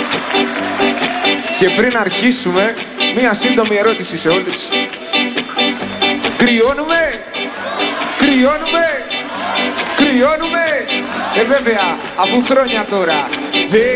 Και πριν αρχίσουμε, μία σύντομη ερώτηση σε όλους. Κρυώνουμε! Κρυώνουμε! Κρυώνουμε! Βέβαια, αφού χρόνια τώρα